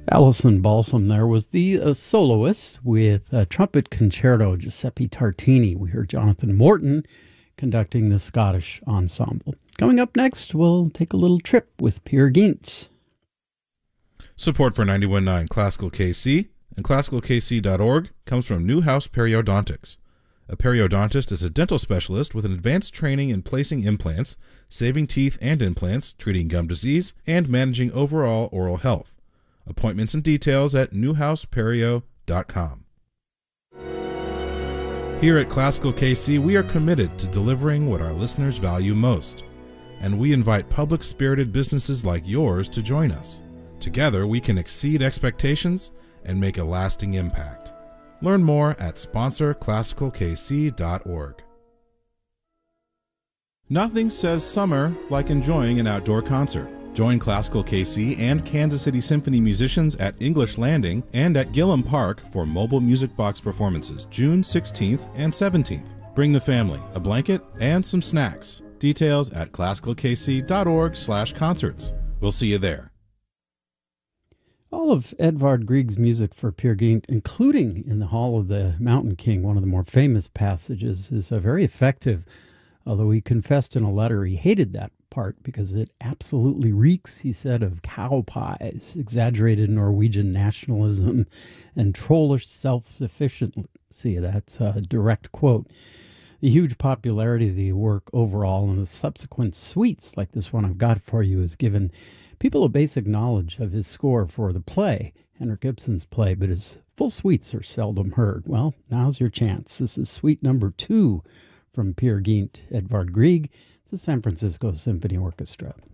Alison Balsam there was the soloist with trumpet concerto Giuseppe Tartini. We heard Jonathan Morton conducting the Scottish ensemble. Coming up next, we'll take a little trip with Peer Gynt. Support for 91.9 Classical KC and classicalkc.org comes from Newhouse Periodontics. A periodontist is a dental specialist with an advanced training in placing implants, saving teeth and implants, treating gum disease, and managing overall oral health. Appointments and details at newhouseperio.com. Here at Classical KC, we are committed to delivering what our listeners value most, and we invite public-spirited businesses like yours to join us. Together, we can exceed expectations and make a lasting impact. Learn more at sponsorclassicalkc.org. Nothing says summer like enjoying an outdoor concert. Join Classical KC and Kansas City Symphony musicians at English Landing and at Gillum Park for mobile music box performances June 16th and 17th. Bring the family, a blanket, and some snacks. Details at classicalkc.org/concerts. We'll see you there. All of Edvard Grieg's music for Peer Gynt, including in the Hall of the Mountain King, one of the more famous passages, is very effective, although he confessed in a letter he hated that part because it absolutely reeks, he said, of cow pies, exaggerated Norwegian nationalism, and trollish self-sufficiency. That's a direct quote. The huge popularity of the work overall and the subsequent suites like this one I've got for you has given people a basic knowledge of his score for the play, Henrik Ibsen's play, but his full suites are seldom heard. Well, now's your chance. This is suite number 2 from Peer Gynt, Edvard Grieg, the San Francisco Symphony Orchestra.